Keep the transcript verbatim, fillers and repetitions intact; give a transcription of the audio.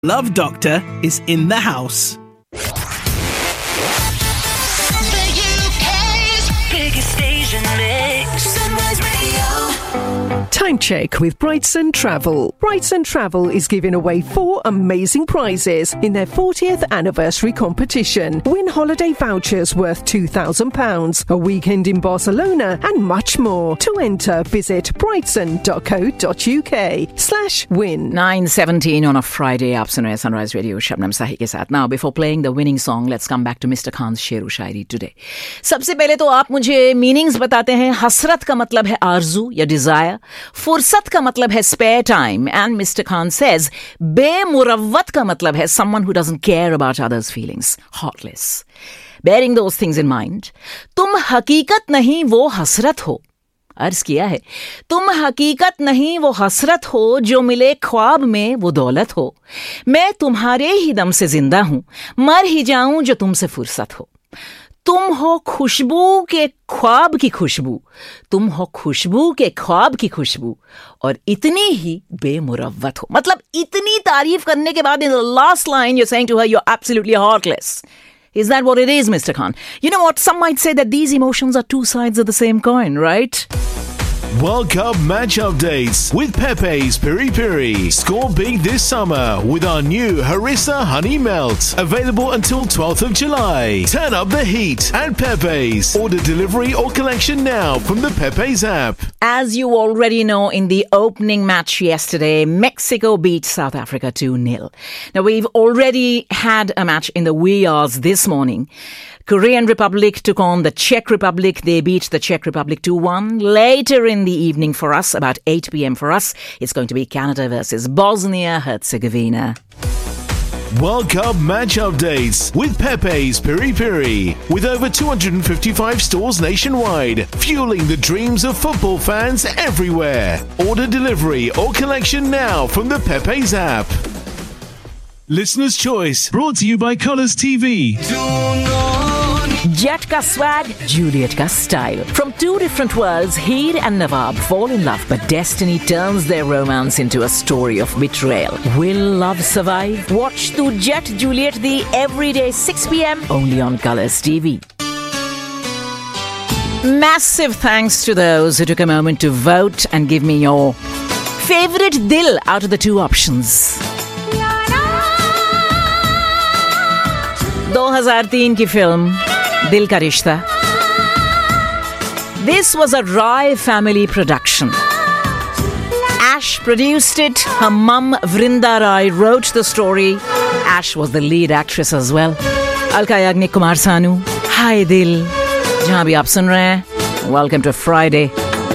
Love Doctor is in the house. The U K's biggest station mix. Sunrise Radio. Time check with Brightson Travel. Brightson Travel is giving away four amazing prizes in their fortieth anniversary competition. Win holiday vouchers worth two thousand pounds, a weekend in Barcelona, and much more. To enter, visit brightson.co.uk slash win. nine seventeen on a Friday. आप सुन रहे हैं Sunrise Radio Shabnam साही के साथ. Now, before playing the winning song, let's come back to Mister Khan's शेर व शायरी today. सबसे पहले तो आप मुझे मीनिंग्स बताते हैं. हसरत का मतलब है आरजू या डिजायर. फुर्सत का मतलब है spare time. And Mister Khan says, बेमुरव्वत का मतलब है someone who doesn't care about others' feelings. Heartless. Bearing those things in mind, तुम हकीकत नहीं वो हसरत हो. अर्ज किया है, तुम हकीकत नहीं वो हसरत हो, जो मिले ख्वाब में वो दौलत हो. मैं तुम्हारे ही दम से जिंदा हूं, मर ही जाऊं जो तुमसे फुर्सत हो. तुम हो खुशबू के ख्वाब की खुशबू, तुम हो खुशबू के ख्वाब की खुशबू, और इतनी ही बेमुरव्वत हो. मतलब इतनी तारीफ करने के बाद in the last line you're saying to her you're absolutely heartless. Is that what it is, Mister Khan? You know what? Some might say that these emotions are two sides of the same coin, right? World Cup match updates with Pepe's Piri Piri. Score big this summer with our new Harissa Honey Melt. Available until twelfth of July. Turn up the heat at Pepe's. Order delivery or collection now from the Pepe's app. As you already know, in the opening match yesterday, Mexico beat South Africa two nil. Now, we've already had a match in the wee hours this morning. Korean Republic took on the Czech Republic. They beat the Czech Republic two one. Later in the evening for us, about eight p.m. for us, it's going to be Canada versus Bosnia-Herzegovina. World Cup match updates with Pepe's Piri Piri. With over two hundred fifty-five stores nationwide, fueling the dreams of football fans everywhere. Order delivery or collection now from the Pepe's app. Listener's Choice, brought to you by Colours T V. Jet ka swag, Juliet ka style. From two different worlds, Heer and Nawab fall in love, but destiny turns their romance into a story of betrayal. Will love survive? Watch to Jet Juliet the everyday six p.m. only on Colours T V. Massive thanks to those who took a moment to vote and give me your favorite dil out of the two options. two thousand three की film दिल का रिश्ता. This was a Rai family production. Ash produced it. Her mum Vrinda Rai wrote the story. Ash was the lead actress as well. Alka Yagnik, Kumar Sanu. Hi Dil. जहां भी आप सुन रहे हैं, welcome to Friday.